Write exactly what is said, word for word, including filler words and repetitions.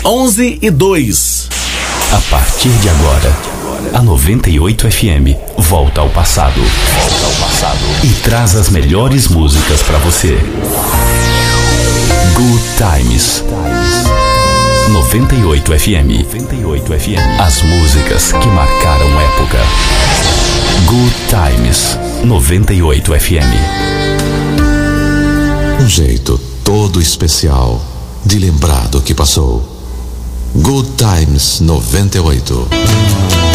onze e dois. A partir de agora, a noventa e oito F M volta ao passado. Volta ao passado. E traz as melhores músicas pra você. Good Times. noventa e oito F M. noventa e oito F M. As músicas que marcaram época. Good Times. noventa e oito F M. Um jeito todo especial de lembrar do que passou. Good Times noventa e oito.